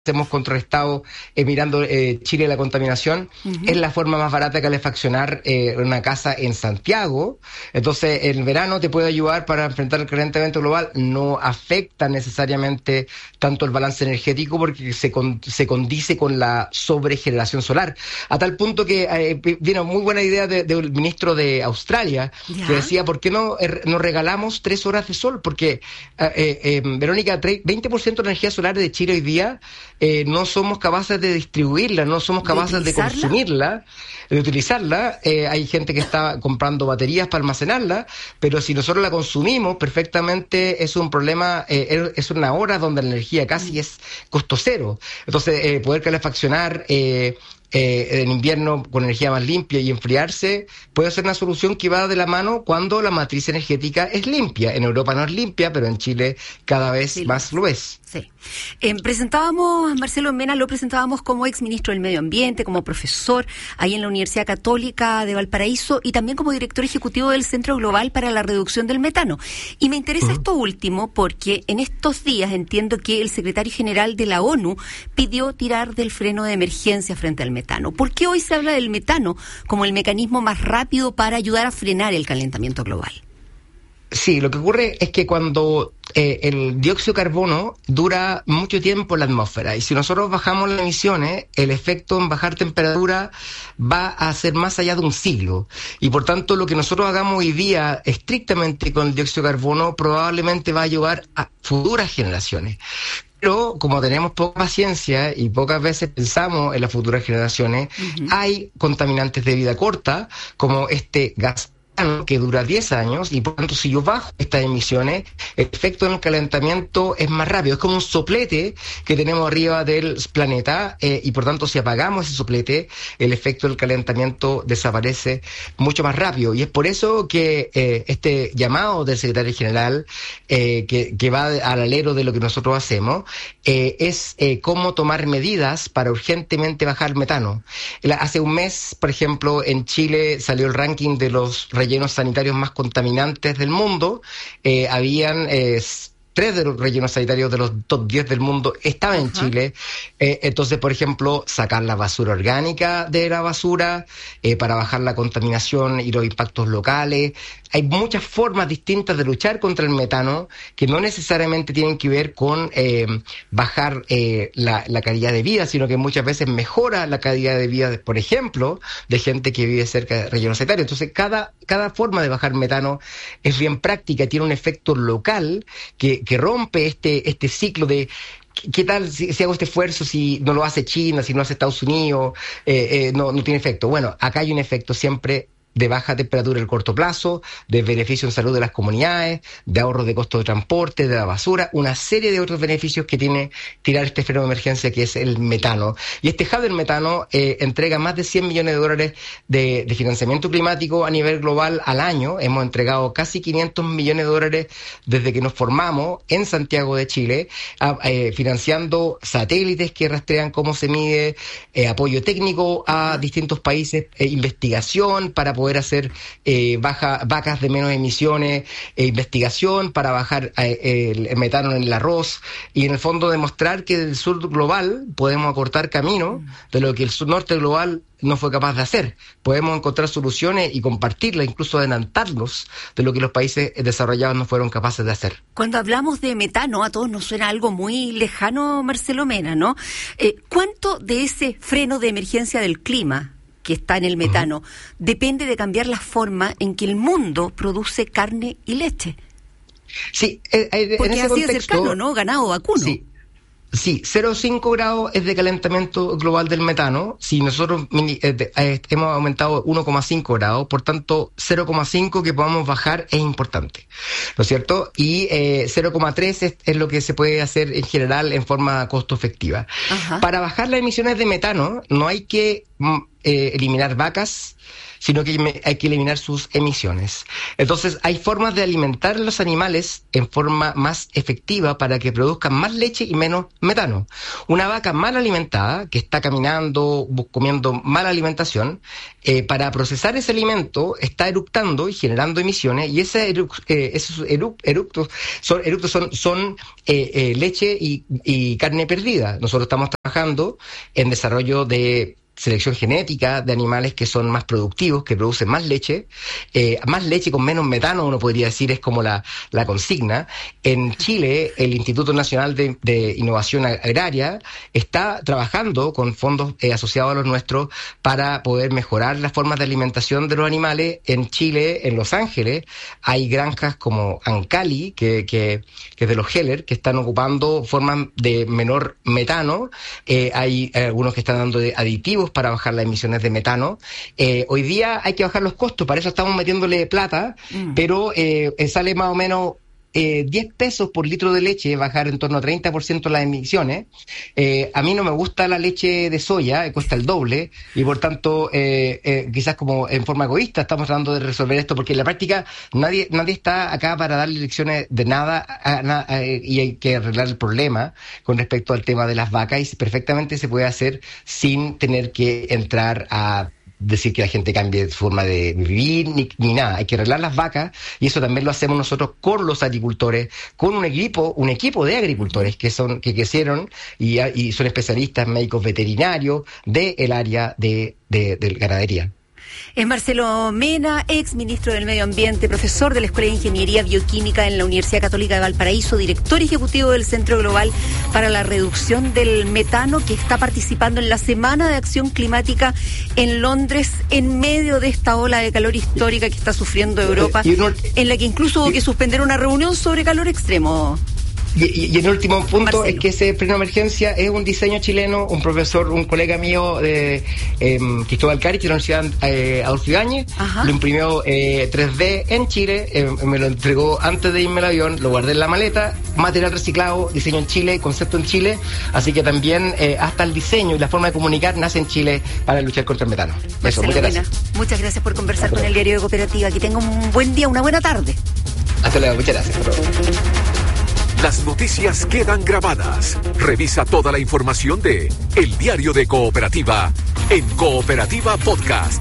hemos contrarrestado mirando Chile la contaminación, es la forma más barata de calefaccionar una casa en Santiago. Entonces, el verano te puede ayudar para enfrentar el calentamiento global. No afecta necesariamente tanto el balance energético porque se condice con la sobregeneración solar. A tal punto que vino muy buena idea del ministro de Australia, que decía, ¿por qué no regalamos 3 horas de sol? Porque, Verónica, 20% de la energía solar de Chile hoy día no somos capaces de distribuirla, no somos capaces de consumirla, de utilizarla. Hay gente que está comprando baterías para almacenarla, pero si nosotros la consumimos perfectamente es un problema, es una hora donde la energía casi es costo cero. Entonces, poder calefaccionar en invierno con energía más limpia y enfriarse puede ser una solución que va de la mano cuando la matriz energética es limpia. En Europa no es limpia, pero en Chile cada vez más lo es. Sí. Presentábamos a Marcelo Mena, lo presentábamos como ex ministro del Medio Ambiente, como profesor ahí en la Universidad Católica de Valparaíso y también como director ejecutivo del Centro Global para la Reducción del Metano. Y me interesa esto último porque en estos días entiendo que el secretario general de la ONU pidió tirar del freno de emergencia frente al metano. ¿Por qué hoy se habla del metano como el mecanismo más rápido para ayudar a frenar el calentamiento global? Sí, lo que ocurre es que cuando el dióxido de carbono dura mucho tiempo en la atmósfera y si nosotros bajamos las emisiones, el efecto en bajar temperatura va a ser más allá de un siglo. Y por tanto, lo que nosotros hagamos hoy día estrictamente con el dióxido de carbono probablemente va a ayudar a futuras generaciones. Pero como tenemos poca paciencia y pocas veces pensamos en las futuras generaciones, hay contaminantes de vida corta, como este gas que dura 10 años y por tanto si yo bajo estas emisiones, el efecto en el calentamiento es más rápido, es como un soplete que tenemos arriba del planeta y por tanto si apagamos ese soplete, el efecto del calentamiento desaparece mucho más rápido y es por eso que este llamado del secretario general que va al alero de lo que nosotros hacemos es cómo tomar medidas para urgentemente bajar el metano. Hace un mes, por ejemplo, en Chile salió el ranking de los rellenos sanitarios más contaminantes del mundo. Habían 3 de los rellenos sanitarios de los top 10 del mundo estaban en Chile. Entonces, por ejemplo, sacar la basura orgánica de la basura para bajar la contaminación y los impactos locales. Hay muchas formas distintas de luchar contra el metano que no necesariamente tienen que ver con bajar la calidad de vida, sino que muchas veces mejora la calidad de vida, por ejemplo, de gente que vive cerca de rellenos sanitarios. Entonces, cada forma de bajar metano es bien práctica, tiene un efecto local que rompe este ciclo de ¿qué tal si hago este esfuerzo si no lo hace China, si no lo hace Estados Unidos? No tiene efecto. Bueno, acá hay un efecto siempre de baja temperatura en el corto plazo, de beneficio en salud de las comunidades, de ahorro de costos de transporte, de la basura, una serie de otros beneficios que tiene tirar este freno de emergencia que es el metano. Y este hub del metano entrega más de $100 millones de financiamiento climático a nivel global al año. Hemos entregado casi $500 millones desde que nos formamos en Santiago de Chile, financiando satélites que rastrean cómo se mide, apoyo técnico a distintos países, investigación para poder hacer vacas de menos emisiones, investigación para bajar el metano en el arroz y en el fondo demostrar que del sur global podemos acortar camino de lo que el sur norte global no fue capaz de hacer. Podemos encontrar soluciones y compartirlas, incluso adelantarnos de lo que los países desarrollados no fueron capaces de hacer. Cuando hablamos de metano, a todos nos suena algo muy lejano, Marcelo Mena, ¿no? ¿Cuánto de ese freno de emergencia del clima que está en el metano depende de cambiar la forma en que el mundo produce carne y leche? Sí, porque en ese así contexto, de cercano, ¿no? Ganado vacuno. Sí, 0,5 grados es de calentamiento global del metano. Si nosotros hemos aumentado 1,5 grados, por tanto 0,5 que podamos bajar es importante, ¿no es cierto? Y 0,3 es lo que se puede hacer en general en forma costo efectiva. Para bajar las emisiones de metano no hay que eliminar vacas, sino que hay que eliminar sus emisiones. Entonces, hay formas de alimentar a los animales en forma más efectiva para que produzcan más leche y menos metano. Una vaca mal alimentada, que está caminando, comiendo mala alimentación, para procesar ese alimento, está eructando y generando emisiones, y esos eructos son leche y carne perdida. Nosotros estamos trabajando en desarrollo de selección genética de animales que son más productivos, que producen más leche con menos metano, uno podría decir, es como la consigna. En Chile, el Instituto Nacional de Innovación Agraria está trabajando con fondos asociados a los nuestros para poder mejorar las formas de alimentación de los animales. En Chile, en Los Ángeles, hay granjas como Ancali, que es de los Heller, que están ocupando formas de menor metano. Hay algunos que están dando aditivos para bajar las emisiones de metano. Hoy día hay que bajar los costos, para eso estamos metiéndole plata, pero sale más o menos 10 pesos por litro de leche, bajar en torno a 30% las emisiones. A mí no me gusta la leche de soya, cuesta el doble, y por tanto, quizás como en forma egoísta estamos tratando de resolver esto, porque en la práctica nadie está acá para darle lecciones de nada, y hay que arreglar el problema con respecto al tema de las vacas, y perfectamente se puede hacer sin tener que entrar a decir que la gente cambie su forma de vivir ni nada. Hay que arreglar las vacas, y eso también lo hacemos nosotros con los agricultores, con un equipo de agricultores que crecieron y son especialistas, médicos veterinarios del área de ganadería. Es Marcelo Mena, ex ministro del Medio Ambiente, profesor de la Escuela de Ingeniería Bioquímica en la Universidad Católica de Valparaíso, director ejecutivo del Centro Global para la Reducción del Metano, que está participando en la Semana de Acción Climática en Londres, en medio de esta ola de calor histórica que está sufriendo Europa, en la que incluso hubo que suspender una reunión sobre calor extremo. Y el último punto, Marcelo, es que ese freno de emergencia es un diseño chileno, un profesor, un colega mío de Cristóbal Cari, de la Universidad Adolfo Ibáñez, lo imprimió 3D en Chile, me lo entregó antes de irme al avión, lo guardé en la maleta, material reciclado, diseño en Chile, concepto en Chile, así que también hasta el diseño y la forma de comunicar nace en Chile para luchar contra el metano. Eso, muchas gracias. Muchas gracias por conversar con el Diario de Cooperativa. Que tenga un buen día, una buena tarde. Hasta luego, muchas gracias. Las noticias quedan grabadas. Revisa toda la información de El Diario de Cooperativa en Cooperativa Podcast.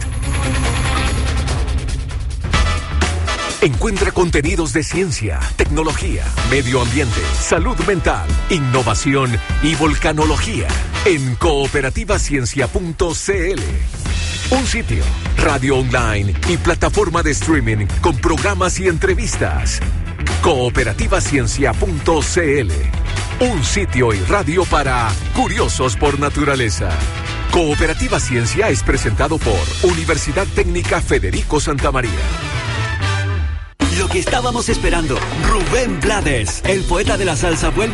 Encuentra contenidos de ciencia, tecnología, medio ambiente, salud mental, innovación y volcanología en cooperativaciencia.cl. Un sitio, radio online y plataforma de streaming con programas y entrevistas. Cooperativaciencia.cl. Un sitio y radio para curiosos por naturaleza. Cooperativa Ciencia es presentado por Universidad Técnica Federico Santa María. Lo que estábamos esperando, Rubén Blades, el poeta de la salsa, vuelve